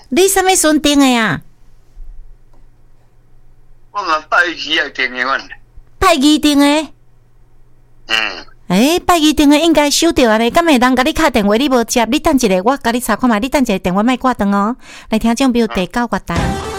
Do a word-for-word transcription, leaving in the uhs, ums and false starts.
你什么时阵订的啊？ 我嘛拜二来订的阮。 拜二订的。 嗯。 诶，拜二订的应该收到啊咧，敢会人甲你敲电话你无接？你等一下，我甲你查看觅，你等一下电话莫挂断哦。来听众朋友第九个答案。